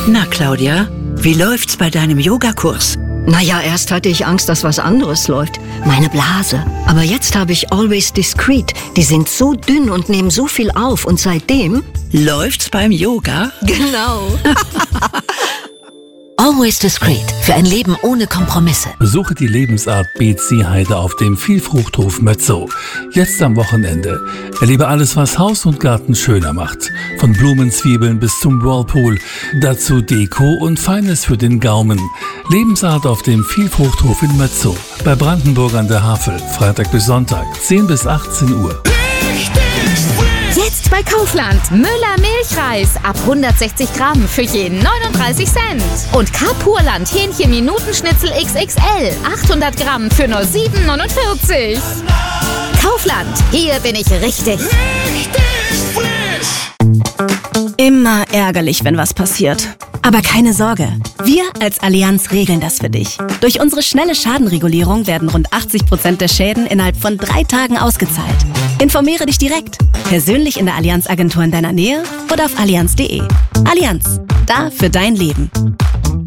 Na, Claudia, wie läuft's bei deinem Yogakurs? Naja, erst hatte ich Angst, dass was anderes läuft. Meine Blase. Aber jetzt habe ich Always Discreet. Die sind so dünn und nehmen so viel auf. Und seitdem... Läuft's beim Yoga? Genau. Always Discreet. Für ein Leben ohne Kompromisse. Besuche die Lebensart BC Heide auf dem Vielfruchthof Mötzow. Jetzt am Wochenende. Erlebe alles, was Haus und Garten schöner macht. Von Blumenzwiebeln bis zum Whirlpool. Dazu Deko und Feines für den Gaumen. Lebensart auf dem Vielfruchthof in Mötzow. Bei Brandenburg an der Havel. Freitag bis Sonntag, 10 bis 18 Uhr. Jetzt bei Kaufland. Müller Milchreis ab 160 Gramm für je 39 Cent. Und Carpurland Hähnchen Minutenschnitzel XXL 800 Gramm für nur 7,49. Kaufland, hier bin ich richtig. Immer ärgerlich, wenn was passiert. Aber keine Sorge, wir als Allianz regeln das für dich. Durch unsere schnelle Schadenregulierung werden rund 80% der Schäden innerhalb von 3 Tagen ausgezahlt. Informiere dich direkt, persönlich in der Allianz-Agentur in deiner Nähe oder auf allianz.de. Allianz, da für dein Leben.